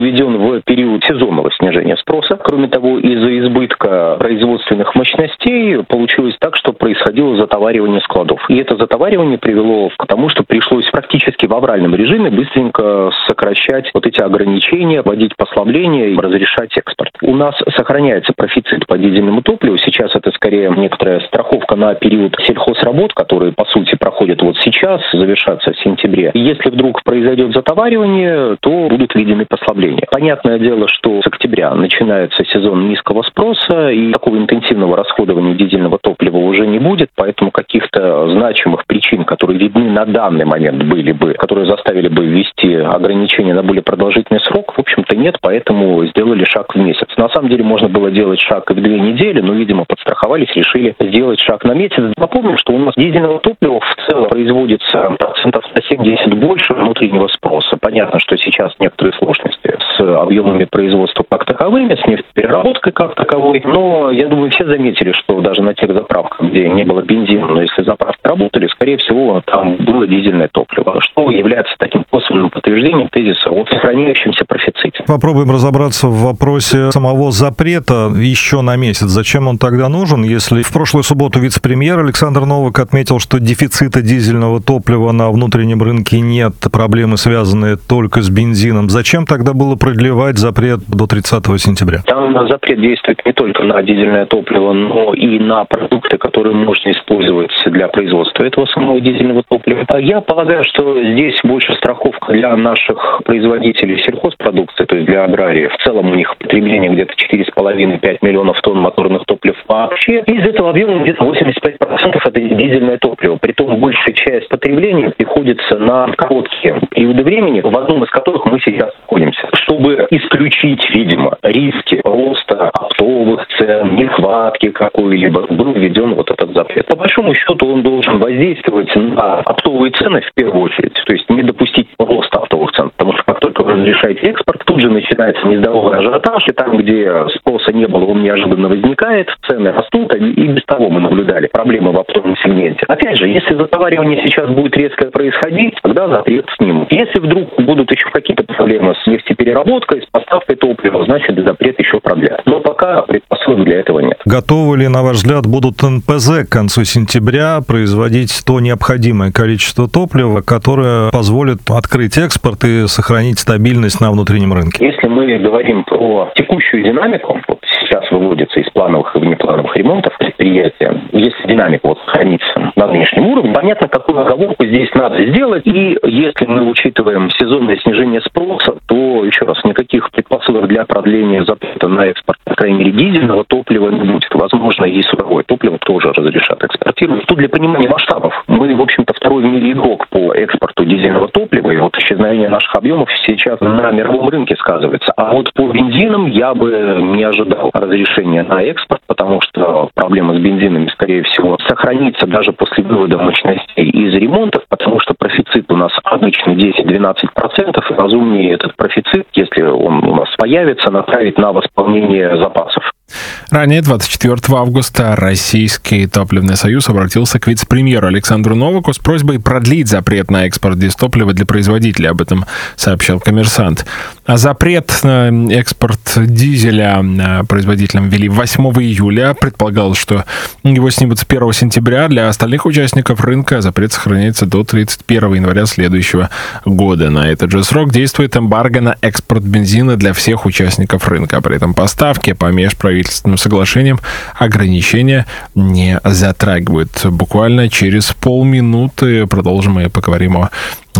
введен в период сезонного снижения спроса. Кроме того, из-за избытка производственных мощностей получилось так, что происходило затоваривание складов. И это затоваривание привело к тому, что пришлось практически в авральном режиме быстренько сокращать вот эти ограничения, вводить послабления и разрешать экспорт. У нас сохраняется профицит по дизельному топливу. Сейчас это скорее некоторая страховка на период сельхозработ, которые, по сути, проходят вот сейчас, завершатся в сентябре. И если вдруг произойдет затоваривание, то будут введены послабления. Понятное дело, что с октября начинается сезон низкого спроса, и такого интенсивного расходования дизельного топлива уже не будет, поэтому каких-то значимых причин, которые видны на данный момент были бы, которые заставили бы ввести ограничения на более продолжительный срок, в общем-то нет, поэтому сделали шаг в месяц. На самом деле можно было делать шаг и в 2 недели, но, видимо, подстраховались, решили сделать шаг на месяц. Напомню, что у нас дизельного топлива в целом производится процентов на 70 больше внутреннего спроса. Понятно, что сейчас некоторые сложности с объемами производства как таковыми, с нефтепереработкой как таковой, но я думаю, все заметили, что даже на тех заправках, где не было бензина, но если заправки работали, скорее всего, там было дизельное топливо, что является таким косвенным подтверждением тезиса о сохраняющемся профиците. Попробуем разобраться в вопросе самого запрета еще на месяц. Зачем он тогда нужен, если в прошлую субботу вице-премьер Александр Новак отметил, что дефицита дизельного топлива на внутреннем рынке нет, проблемы, связанные только с бензином. Зачем тогда было продлевать запрет до 30 сентября? Там запрет действует не только на дизельное топливо, но и на продукты, которые можно использовать для производства этого самого дизельного топлива. Я полагаю, что здесь больше страховка для наших производителей сельхозпродукции, то есть для аграриев. В целом у них потребление где-то 4,5-5 миллионов тонн моторных топлив вообще. Из этого объема где-то 85% это дизельное топливо. Притом большая часть потребления приходится на короткие периоды времени, в одном из которых мы сейчас находимся. Чтобы исключить, видимо, риски роста оптовых цен, нехватки какой-либо, был введен вот этот запрет. По большому счету он должен воздействовать на оптовые цены в первую очередь, то есть не допустить роста оптовых цен, потому что как только вы разрешаете экспорт, тут же начинается нездоровый ажиотаж, и там, где спроса не было, он неожиданно возникает, цены растут, и без того мы наблюдали проблемы в оптовом сегменте. Опять же, если затоваривание сейчас будет резко происходить, тогда запрет снимут. Если вдруг будут еще какие-то проблемы с нефтепереработкой, с поставкой топлива, значит запрет еще продлят. Но пока предпосылок для этого нет. Готовы ли, на ваш взгляд, будут НПЗ к концу сентября производить то необходимое количество топлива, которое позволит открыть экспорт и сохранить стабильность на внутреннем рынке? Если мы говорим про текущую динамику, вот сейчас выводится из плановых и внеплановых ремонтов предприятия, если динамика вот хранится на нынешнем уровне, понятно, какую оговорку здесь надо сделать. И если мы учитываем сезонное снижение спроса, то, еще раз, никаких предпосылок для продления запрета на экспорт, по крайней мере, дизельного топлива не будет. Возможно, и судовое топливо тоже разрешат экспортировать. Тут для понимания масштабов. Мы, в общем-то, второй в мире игрок по экспорту дизельного топлива, и вот исчезновение наших объемов сейчас на мировом рынке сказывается. А вот по бензинам я бы не ожидал разрешения на экспорт, потому что проблема с бензинами, скорее всего, сохранится даже после вывода мощностей из ремонтов, потому что профицит у нас обычно 10-12%, и разумнее этот профицит, если он у нас появится, направить на восполнение запасов. Ранее, 24 августа, Российский топливный союз обратился к вице-премьеру Александру Новаку с просьбой продлить запрет на экспорт дизтоплива для производителей. Об этом сообщал «Коммерсант». А запрет на экспорт дизеля производителям ввели 8 июля. Предполагалось, что его снимут с 1 сентября. Для остальных участников рынка запрет сохраняется до 31 января следующего года. На этот же срок действует эмбарго на экспорт бензина для всех участников рынка. При этом поставки по межправительственным соглашениям ограничения не затрагивают. Буквально через полминуты продолжим и поговорим о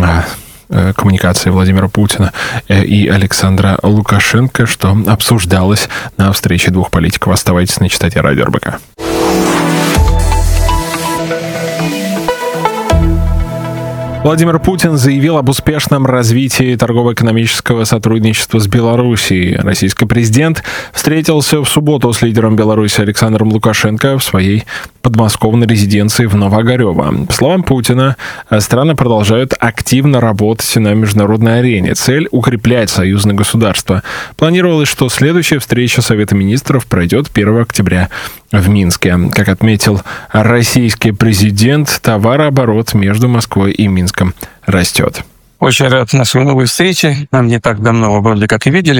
коммуникации Владимира Путина и Александра Лукашенко, что обсуждалось на встрече двух политиков. Оставайтесь на частоте радио РБК. Владимир Путин заявил об успешном развитии торгово-экономического сотрудничества с Белоруссией. Российский президент встретился в субботу с лидером Беларуси Александром Лукашенко в своей подмосковной резиденции в Новоогарево. По словам Путина, страны продолжают активно работать на международной арене. Цель – укреплять союзное государство. Планировалось, что следующая встреча Совета министров пройдет 1 октября в Минске. Как отметил российский президент, товарооборот между Москвой и Минском растет. Очень рад нашей новой встрече. Нам не так давно вроде как и видели.